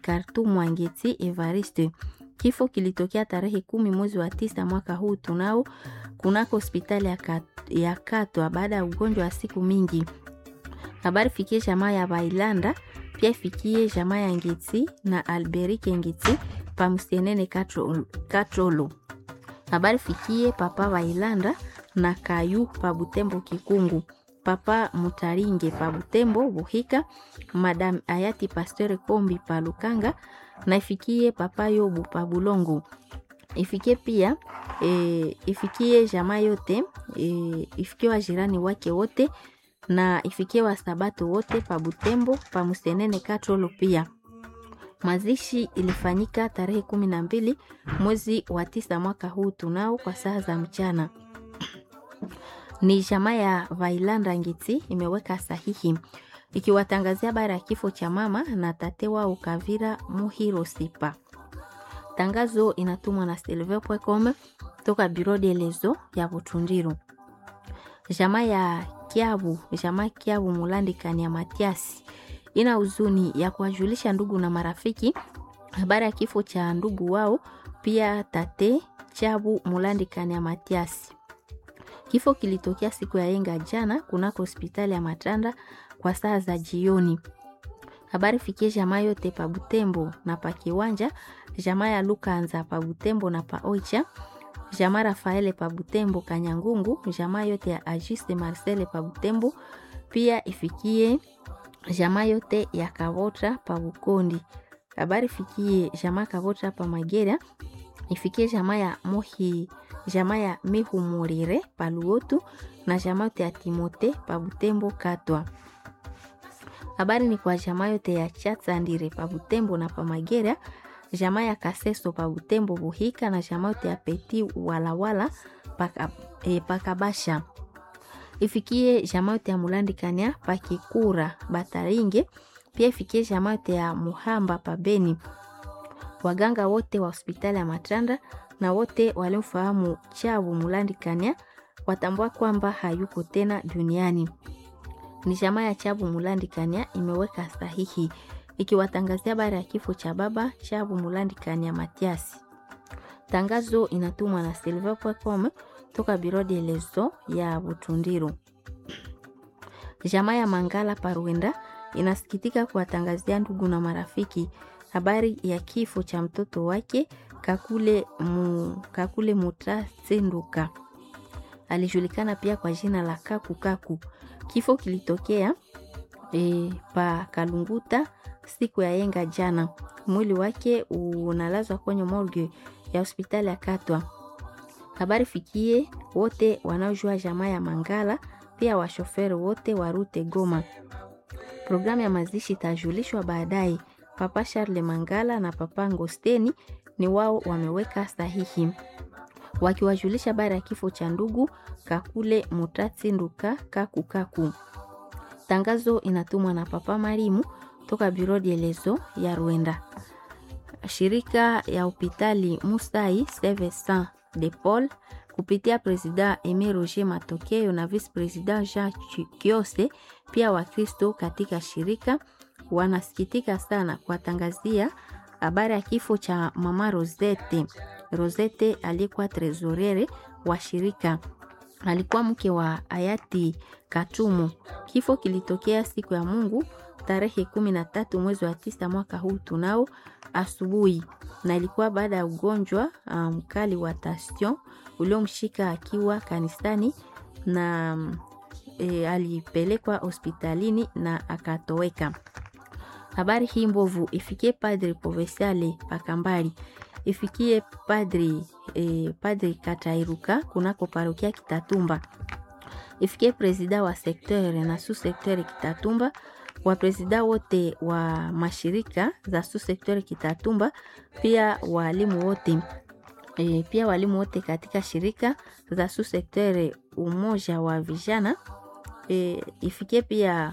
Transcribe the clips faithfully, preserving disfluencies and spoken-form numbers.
Kartumu Angeti Evariste. Kifo kilitokea tarehe kumi mwezi wa tisa mwaka huu tunao kunako hospitali ya, kat, ya Katwa baada ya ugonjwa wa siku mingi. Habari fikie jamaa ya Bailanda, pia fikie jamaa ya Ngeti na Alberike Ngeti pa Msienene Katrolo. Habari fikie papa Bailanda na Kayu pa Butembo Kikungu, papa Mutaringe pa Butembo Buhika, madam Ayati Pasteur Kombi pa Lukanga, na ifikie papa Yobu pa Bulongo. Ifikie pia e, ifikie jamaa yote e, ifikie wajirani wake wote na ifikie wasabato wote pa Butembo pa Msenene Katrolo pia. Mazishi ilifanyika tarehe kumi na mbili mwezi wa tisa mwaka huu tunao kwa saa za mchana. Ni jamaa ya Vailanda Ngiti imeweka sahihi ikiwatangazia habari ya kifo cha mama na tate wao Kavira Muhiro Sipa. Tangazo inatumwa na silver point com toka Bureau de Lezo ya Butundiru. Jamaa ya Kiabu, jamaa Kiabu Mulandi Kanya Matiasi ina huzuni ya kuwajulisha ndugu na marafiki habari ya kifo cha ndugu wao pia tate Chabu Mulandi Kanya Matiasi. Kifo kilitokea siku ya yenga jana kunako hospitali ya Matanda kwa saa za jioni. Habari fikie jamaa yote pa Butembo na pa Kiwanja, jamaa ya Lukanza pa Butembo na pa Oicha, jamaa Rafaele pa Butembo Kanyangungu, jamaa yote ya Agiste Marcele pa Butembo, pia ifikie jamaa yote ya Kavotra pa Bukondi. Habari fikie jamaa Kavotra pa Magera, ifikie jamaa ya Mohi, jamaa ya Mihumurire pa Luotu na jamaa yote ya Timote pa Butembo Katwa. Habari ni kwa jamaa yote ya Chatsandire pa Butembo na pa Magera, jamaa ya Kaseso pa Butembo Buhika na jamaa yote ya Peti Walawala pa e, Pakabasha. Ifikie jamaa yote ya Mulandi Kanya pa Kikura Bataringe, pia ifikie jamaa yote ya Muhamba pa Beni. Waganga wote wa hospitali ya Matanda na wote walimfahamu Chabu Mulandi Kanya watambua kwamba hayuko tena duniani. Ni jamaa ya Chabu Mulandi Kanya imeweka sahihi ikiwatangazia habari ya kifo cha baba Chabu Mulandi Kanya Matiasi. Tangazo inatumwa na silver point com toka Bureau de Lezo ya Butundiru. Jamaa ya Mangala Parwenda inasikitika kuwatangazia ndugu na marafiki habari ya kifo cha mtoto wake Kakule mu, Kakule Mutra Senduka. Alijulikana pia kwa jina la Kaku Kaku. Kifo kilitokea e, pa Kalunguta siku ya yenga jana. Mwili wake unalazwa kwenye morgue ya hospitali ya Katwa. Habari fikie wote wanaojua jamaa ya Mangala, pia washoferi wote wa rute Goma. Programu ya mazishi tajulishwa baadaye. Papa Charles Mangala na Papa Ngosteni ni wao wameweka sahihi wakiwajulisha habari ya kifo cha ndugu Kakule Mutatsi Nduka Kaku Kaku. Tangazo inatumwa na Papa Marimu toka Bureau de Lezo ya Rwanda. Shirika ya hospitali Musai Save Saint de Paul kupitia President Aimé Roger Matokeo na Vice President Jean Kiose, pia Wakristo katika shirika wanasikitika sana kuwatangazia habari ya kifo cha mama Rosette. Rosette alikuwa trezorere wa shirika. Alikuwa mke wa hayati Katumu. Kifo kilitokea siku ya Mungu tarehe kumi na tatu mwezi wa tisa mwaka huu tunao asubuhi, na ilikuwa baada ya ugonjwa mkali um, wa tension uliomshika akiwa kanisani na e, alipelekwa hospitalini na akatoweka. Habari hii mbovu ifikie Padre Provinciale Pakambali, ifikie Padre e, Padre Katairuka kunako parokia Kitatumba, ifikie presida wa sekteur na sous sekteur Kitatumba, wa presida wote wa mashirika za sous sekteur Kitatumba, pia walimu wote e, pia walimu wote katika shirika za sous sekteur umoja wa vijana e, ifikie pia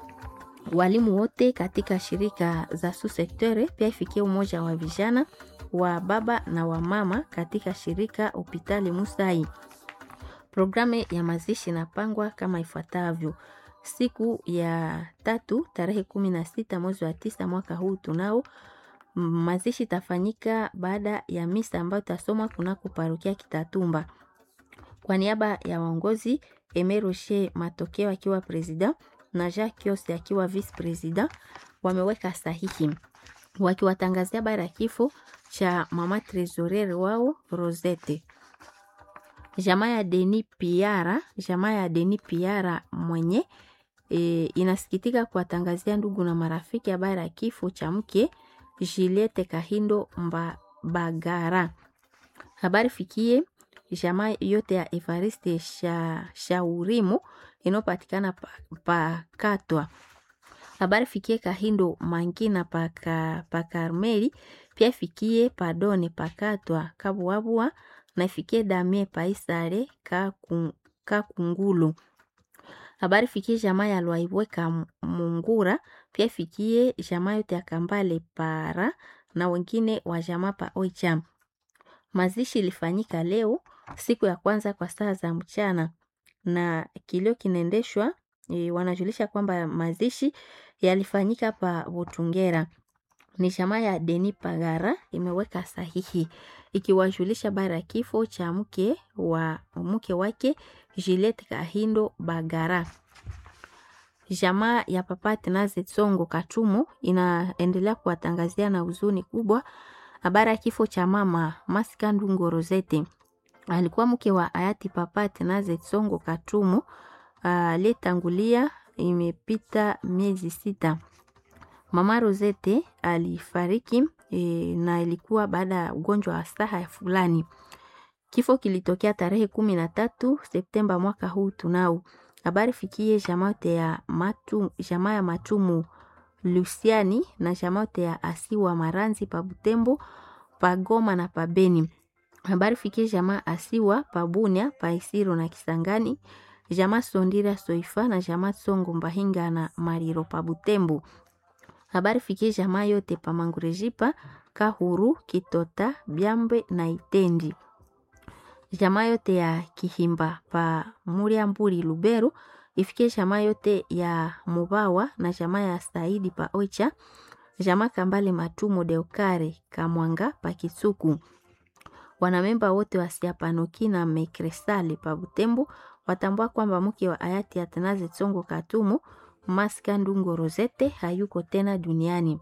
walimu wote katika shirika za sous sekteur, pia ifikie umoja wa vijana wa baba na wa mama katika shirika hospitali Musai. Programu ya mazishi inapangwa kama ifuatavyo: siku ya tatu tarehe kumi na sita mwezi wa tisa mwaka huu tunao Mazishi itafanyika baada ya misa ambayo itasomwa kunako parokia Kitatumba. Kwa niaba ya waongozi, Aimé Rocher Matokeo akiwa president na Jacques Kiose akiwa vice president wameweka sahihi wakiwatangazia habari ya kifo cha mama trésorier wao Rosette. Jamaa ya Denis Piara, jamaa ya Denis Piara mwenye e, inasikitika kuwatangazia ndugu na marafiki habari ya kifo cha mke Juliette Kahindo Mbagara. Habari fikie jamaa yote ya Evariste sha, Shaurimo inopatikana pa, pa Katwa. Habari fikie Kahindo Mangina pa, ka, pa Karmeli, pia fikie Padone pa Katwa Kabuabua na fikie Damie pa Isare ka Kungulu. Habari fikie jamaa ya Lwaibweka Mungura, pia fikie jamaa yote ya Kambale Para na wengine wa jamaa pa Oicham. Mazishi ilifanyika leo siku ya kwanza kwa saa za mchana na kilio kinaendeshwa. E, wanajulisha kwamba mazishi yalifanyika pa Butungera. Ni jamaa ya Denis Pagara imeweka sahihi ikiwajulisha bara kifo cha mke wa mke wake Juliette Kahindo Bagara. Jamaa ya Papa Tenaze Tsongo Katumo inaendelea kuwatangazia na huzuni kubwa habari ya kifo cha mama Masika Ndungo Rosette. Alikuwa mke wa hayati Papa Tenaze Tsongo Katumo aliyetangulia imepita miezi sita. Mama Rosette alifariki e, na ilikuwa baada ya ugonjwa wa staha fulani. Kifo kilitokea tarehe kumi na tatu Septemba mwaka huu tunao. Habari fikie jamaa ya matu jamaa ya Matumu Luciani na jamaa ya Asiwa Maranzi pa Butembo, pa Goma na pa Beni. Habari fikie jamaa Asiwa pa Bunia, pa Isiro na Kisangani, jamaa Sondira Soifa na jamaa Songo Mbahinga na Mariro pa Butembo. Habari fikie jamaa yote pa Mangurejipa, Kahuru, Kitota, Byambe na Itendi. Jamaa yote ya Kihimba pa Muria Mburi Lubero, ifikie jamaa yote ya Mubawa na jamaa ya Saidi pa Oicha, jamaa Kambale Matumo Deokare Kamwanga pa Kisuku. Wanamemba wote wa Siapanoki na Mekresale pa Butembo watambua kwamba mke wa hayati Atanaze Tsongo Katumo Masika Ndungo Rosette hayuko tena duniani.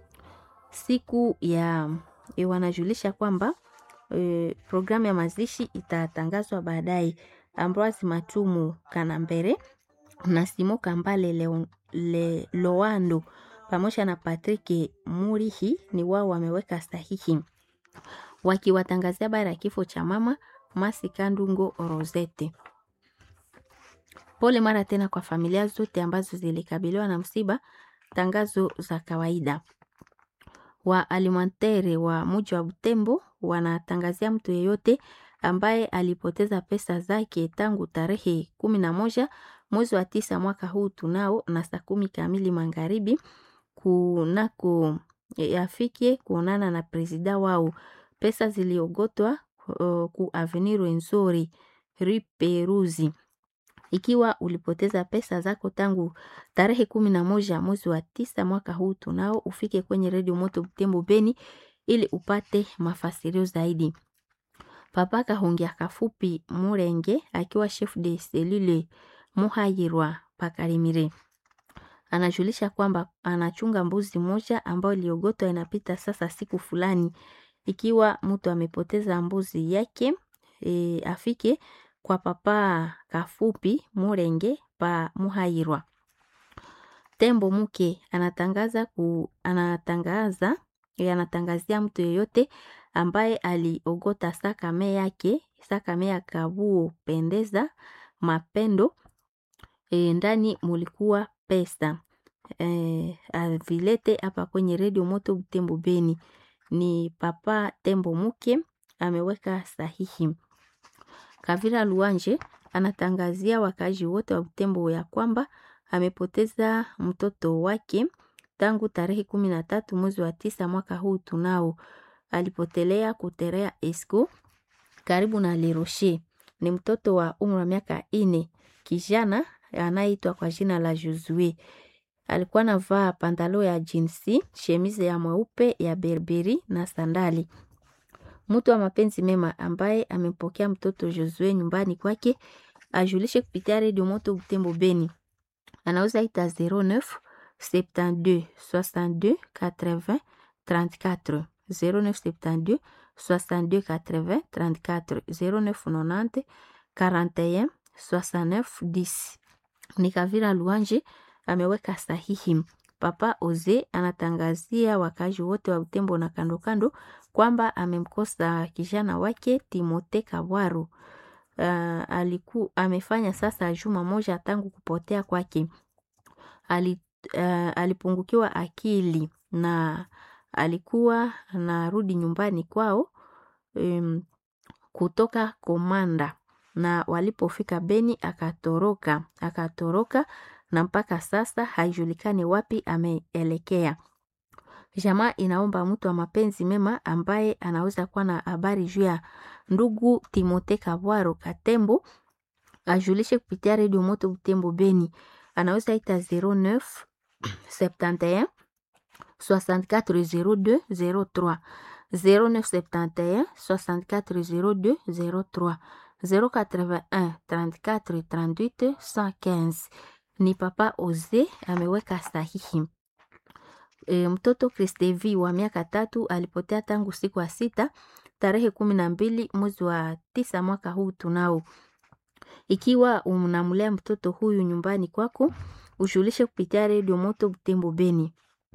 Siku ya e, wanajulisha kwamba e, programu ya mazishi itatangazwa baadaye. Ambroise Matumu Kanambere na Simo Kambale Leon, Le, Loando pamoja na Patrick Murihi ni wao wameweka sahihi wakiwatangazia habari ya kifo cha mama Masika Ndungo Rosette. Pole mara tena kwa familia zote ambazo zilikabiliwa na msiba. Tangazo za kawaida. Wa alimentaire wa mji wa Butembo wanatangazia mtu yeyote ambaye alipoteza pesa zake tangu tarehe kumi na moja mwezi wa tisa mwaka huu tunao na saa kumi kamili magharibi kunako yafikie kuonana na presida wao. Pesa ziliogotwa uh, ku Avenir Nzori Rue Peruzi. Ikiwa ulipoteza pesa zako tangu tarehe kumi na moja mwezi wa tisa mwaka huu tunao, ufike kwenye Radio Moto Butembo Beni ili upate mafasirio zaidi. Papa Kahongia Kafupi Murenge akiwa chef de cellule Muhayirwa Pakarimire anajulisha kwamba anachunga mbuzi moja ambayo iliogotwa inapita sasa siku fulani. Ikiwa mtu amepoteza mbuzi yake e, afike kwa Papa Kafupi Murenge pa Muhayirwa. Tembo Muke anatangaza ku anatangaza e, anatangazia mtu yeyote ambaye aliogota sakame yake sakame ya Kabuo Pendeza Mapendo e, ndani mulikuwa pesa e, avilete hapa kwenye Radio Moto Butembo Beni. Ni Papa Tembo Muke ameweka sahihi. Kavira Luanje anatangazia wakazi wote wa Butembo ya kwamba amepoteza mtoto wake tangu tarehe kumi na tatu mwezi wa tisa mwaka huu tunao. Alipotelea kuterea Esco karibu na Le Rocher. Ni mtoto wa umri wa miaka ine, kijana anaitwa kwa jina la Josue. alikuwa anavaa pantalo ya jinsi, shemize ya mweupe ya berberi na sandali. Mtu wa mapenzi mema ambaye amempokea mtoto Josue nyumbani kwake ajulishe kupitia redio Moto Butembo Beni. Anaweza ita zero neuf soixante-deux soixante-deux quatre-vingts trente-quatre zero neuf soixante-deux soixante-deux quatre-vingts trente-quatre zero neuf quatre-vingt-dix quarante et un soixante-neuf dix. Ni Kavira Luanje ameweka sahihi. Papa Oze anatangazia wakazi wote wa Butembo na kando kando kwamba amemkosa kijana wake Timote Kabwaru. Uh, aliku amefanya sasa juma moja tangu kupotea kwake. Ali, uh, alipungukiwa akili na alikuwa anarudi nyumbani kwao um, kutoka Komanda, na walipofika Beni akatoroka akatoroka na mpaka sasa haijulikani wapi ameelekea. Jamaa inaomba mtu wa mapenzi mema ambaye anaweza kuwa na habari juu ya ndugu Timote Kabwaro Katembo ajulishe kupitia redio Moto Butembo Beni. Anaweza ita zero neuf soixante et un soixante-quatre zero deux zero trois zero neuf soixante et un soixante-quatre zero deux zero trois zero quatre-vingt-un trente-quatre trente-huit cent quinze. Ni Papa Oze ameweka sahihi. E, mtoto Kristevi wa miaka tatu alipotea tangu siku wa sita tarehe kumi na mbili mwezi wa tisa mwaka huu tunao. Ikiwa unamlea mtoto huyu nyumbani kwako, ujulishe kupitia redio Moto Butembo Beni.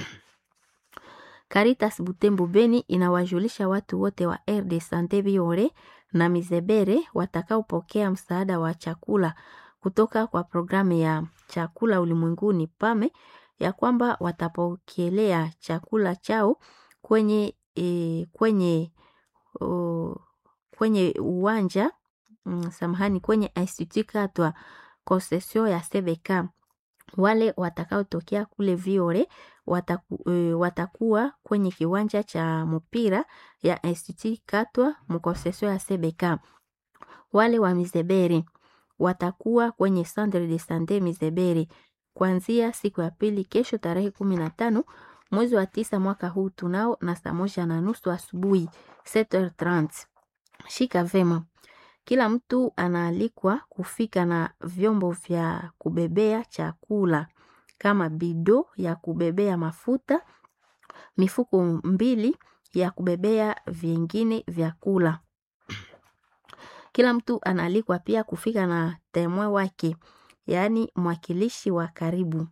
Caritas Butembo Beni inawajulisha watu wote wa R D Sante Biore na Mizebere watakaopokea msaada wa chakula kutoka kwa programu ya chakula ulimwenguni PAME ya kwamba watapokelea chakula chao kwenye e, kwenye o, kwenye uwanja mm, samahani kwenye Institut Katwa concession ya C B K. Wale watakaotokea kule Viore wataku, e, watakuwa kwenye kiwanja cha mpira ya Institut Katwa mkonsesio ya C B K. Wale wa Mizebere watakuwa kwenye Centre de Sante Mizebere kuanzia siku ya pili kesho tarehe kumi na tano mwezi wa tisa mwaka huu tunao na saa moja na nusu asubuhi sept heures trente. Shika vema. Kila mtu anaalikwa kufika na vyombo vya kubebea chakula kama bido ya kubebea mafuta, mifuko mbili ya kubebea vingine vyakula. Kila mtu anaalikwa pia kufika na temwe wake, yaani mwakilishi wa karibu.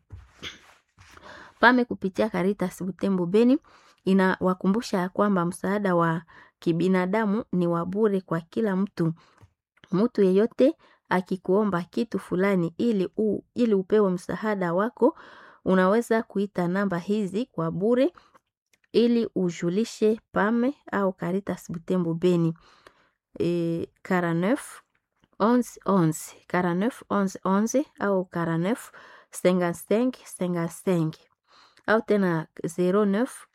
PAME kupitia Caritas Butembo Beni inawakumbusha ya kwamba msaada wa kibinadamu ni wa bure kwa kila mtu. Mtu yeyote akikuomba kitu fulani ili u, ili upewe msaada wako, unaweza kuita namba hizi kwa bure ili ujulishe PAME au Caritas Butembo Beni. E, quarante-neuf onze onze quarante-neuf onze onze au quarante-neuf cinquante-cinq cinquante-cinq au tena zero neuf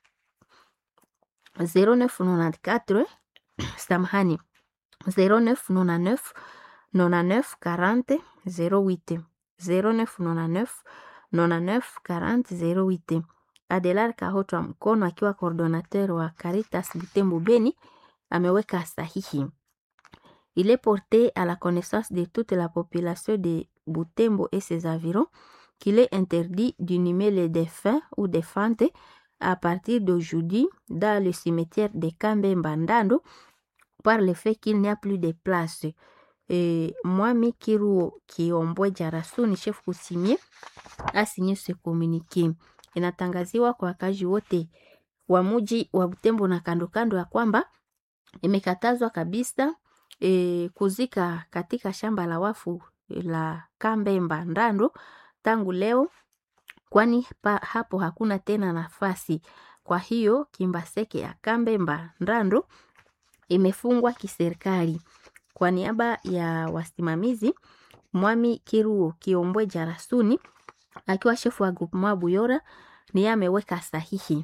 zero neuf quatre-vingt-quatorze samahani zero neuf quatre-vingt-neuf quatre-vingt-neuf quarante zero huit zero neuf quatre-vingt-neuf quatre-vingt-neuf quarante zero huit. Adelar Kahotwa Mkono akiwa coordonnateur wa Caritas Butembo Beni ameweka sahihi. Il est porté à la connaissance de toute la population de Butembo et ses environs qu'il est interdit d'inhumer les défunts ou défuntes à partir d'aujourd'hui dans le cimetière de Kambemba Ndando par le fait qu'il n'y a plus de place. Et Mwami Kiruo Kiombwe Jarasuni, chef coutumier, a signé ce communiqué. Inatangaziwa kwa wakazi wote wa mji wa Butembo na kando kando ya kwamba imekatazwa kabisa e, kuzika katika shamba la wafu la Kambemba Ndando tangu leo, kwani pa, hapo hakuna tena nafasi. Kwa hiyo kimbaseke ya Kambemba Ndando imefungwa kiserikali. Kwa niaba ya wasimamizi, Mwami Kiruo Kiombwe Jarasuni akiwa shefu wa groupement Buyora ni ameweka sahihi.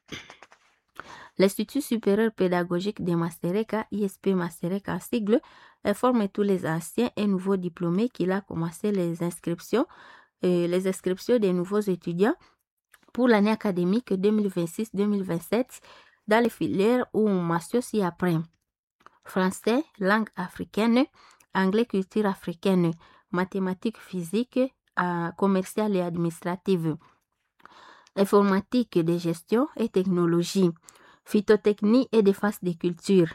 L'Institut supérieur pédagogique de Masereka, I S P Masereka en sigle, informe tous les anciens et nouveaux diplômés qu'il a commencé les inscriptions euh, les inscriptions des nouveaux étudiants pour l'année académique deux mille vingt-six deux mille vingt-sept dans les filières ou mention ci-après. Français, langue africaine, anglais, culture africaine, mathématiques, physique, euh, commerciale et administrative, informatique de gestion et technologie, phytotechnie et défense des cultures,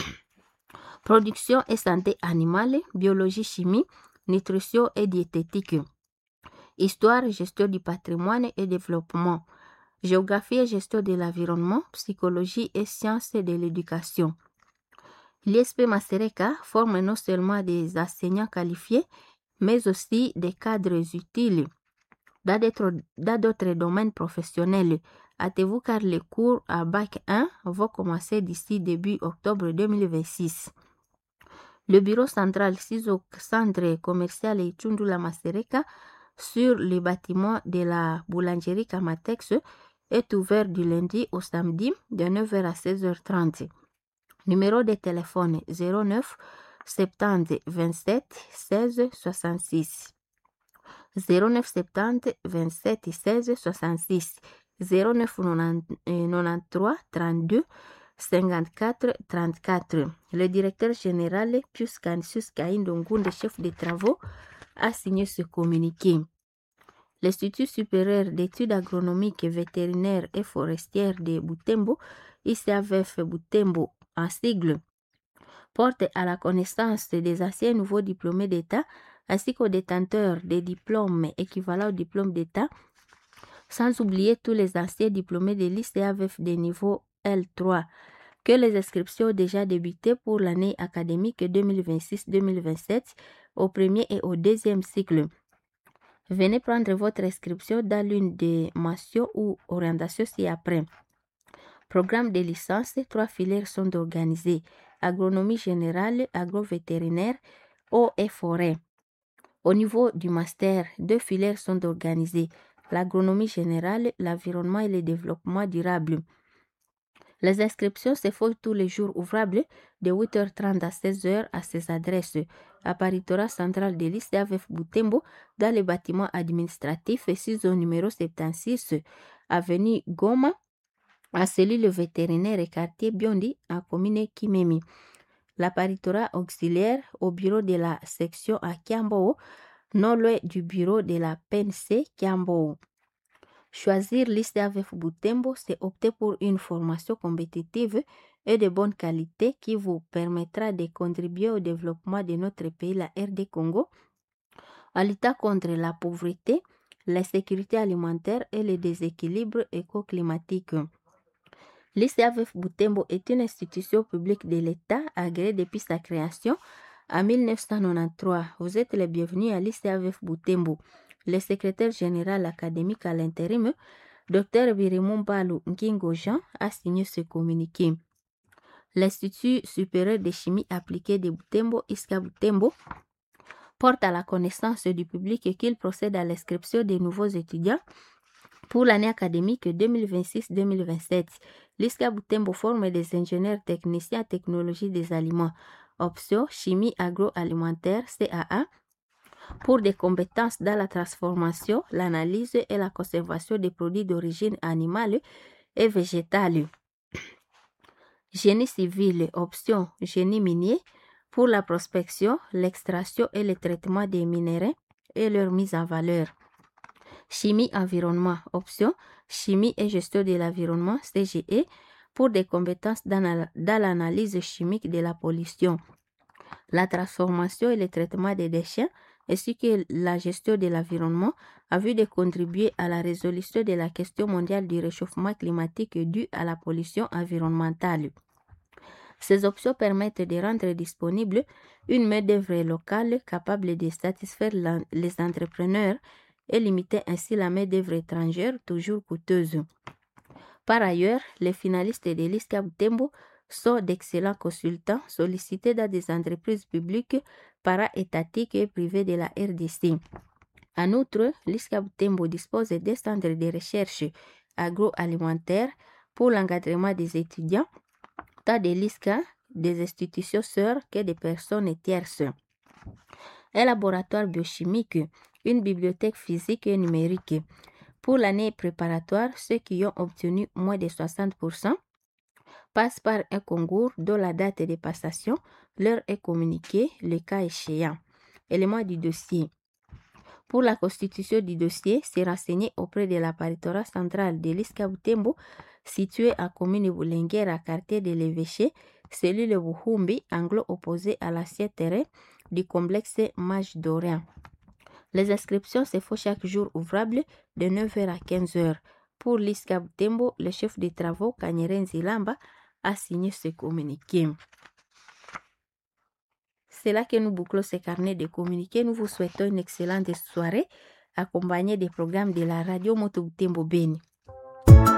production et santé animale, biologie, chimie, nutrition et diététique, histoire, gestion du patrimoine et développement, géographie et gestion de l'environnement, psychologie et sciences de l'éducation. L'I S P Masereka forme non seulement des enseignants qualifiés, mais aussi des cadres utiles dans d'autres, dans d'autres domaines professionnels. Hâtez-vous car les cours à Bac un vont commencer d'ici début octobre deux mille vingt-six. Le bureau central six au centre commercial Itundula Masereka sur le bâtiment de la boulangerie Kamatex est ouvert du lundi au samedi de neuf heures à seize heures trente. Numéro de téléphone zéro neuf soixante-dix vingt-sept seize soixante-six, zéro neuf soixante-dix vingt-sept seize soixante-six, zéro neuf quatre-vingt-treize trente-deux cinquante-quatre trente-quatre. Le directeur général Pius Canisius Kaindongunde, chef des travaux, a signé ce communiqué. L'Institut supérieur d'études agronomiques, vétérinaires et forestières de Butembo, I C A V F Butembo en sigle, porte à la connaissance des anciens nouveaux diplômés d'État ainsi qu'aux détenteurs des diplômes équivalents au diplôme d'État, sans oublier tous les anciens diplômés de l'I C A V F de niveau L trois, que les inscriptions ont déjà débuté pour l'année académique deux mille vingt-six deux mille vingt-sept au premier et au deuxième cycle. Venez prendre votre inscription dans l'une des mentions ou orientations ci-après. Programme de licence, trois filières sont organisées. Agronomie générale, agrovétérinaire, eau et forêt. Au niveau du master, deux filières sont organisées. L'agronomie générale, l'environnement et le développement durable. Les inscriptions se font tous les jours ouvrables de huit heures trente à seize heures à ces adresses. Apparitora central de l'I C A V F Butembo dans le bâtiment administratif six au numéro soixante-seize, avenue Goma, à cellule vétérinaire et quartier Biondi, en commune Kimemi. L'apparitora auxiliaire au bureau de la section à Kiambo, non loin du bureau de la P N C Kiambo. Choisir l'I C A V F Butembo, c'est opter pour une formation compétitive et de bonne qualité qui vous permettra de contribuer au développement de notre pays, la R D Congo, en luttant contre la pauvreté, l'insécurité alimentaire et le déséquilibre écoclimatique. L'I C A V F Butembo est une institution publique de l'État agréée depuis sa création en mille neuf cent quatre-vingt-treize. Vous êtes les bienvenus à l'I C A V F Butembo. Le secrétaire général académique à l'intérim, Dr Birimon Balou Nkingo Jean, a signé ce communiqué. L'Institut supérieur de chimie appliquée de Butembo, I S C A Butembo, porte à la connaissance du public qu'il procède à l'inscription des nouveaux étudiants pour l'année académique deux mille vingt-six deux mille vingt-sept. L'I S C A Butembo forme des ingénieurs techniciens en technologie des aliments, option chimie agroalimentaire C A A, pour des compétences dans la transformation, l'analyse et la conservation des produits d'origine animale et végétale. Génie civil, option génie minier, pour la prospection, l'extraction et le traitement des minéraux et leur mise en valeur. Chimie environnement, option chimie et gestion de l'environnement C G E, pour des compétences dans l'analyse chimique de la pollution, la transformation et le traitement des déchets, ainsi que la gestion de l'environnement, a vu de contribuer à la résolution de la question mondiale du réchauffement climatique dû à la pollution environnementale. Ces options permettent de rendre disponible une main-d'œuvre locale capable de satisfaire la, les entrepreneurs et limiter ainsi la main-d'œuvre étrangère toujours coûteuse. Par ailleurs, les finalistes de l'I S C A Butembo sont d'excellents consultants sollicités dans des entreprises publiques, para-étatiques et privées de la R D C. En outre, l'I S C A Butembo dispose des centres de recherche agroalimentaire pour l'encadrement des étudiants, tant de l'I S C A, des institutions sœurs que des personnes tierces. Un laboratoire biochimique une bibliothèque physique et numérique. Pour l'année préparatoire, ceux qui ont obtenu moins de soixante pour cent passent par un concours dont la date de passation leur est communiquée le cas échéant. Élément du dossier. Pour la constitution du dossier, c'est renseigné auprès de l'apparitora centrale de l'Iska Butembo, située à commune Boulenguera, quartier de l'Évêché, cellule Buhumbi, anglo opposé à l'ancien terrain du complexe Mage d'Orient. Les inscriptions se font chaque jour ouvrable de neuf heures à quinze heures. Pour l'Iska Butembo, le chef des travaux, Kanyeren Zilamba, a signé ce communiqué. C'est là que nous bouclons ce carnet de communiqués. Nous vous souhaitons une excellente soirée accompagnée des programmes de la radio Moto Butembo Beni.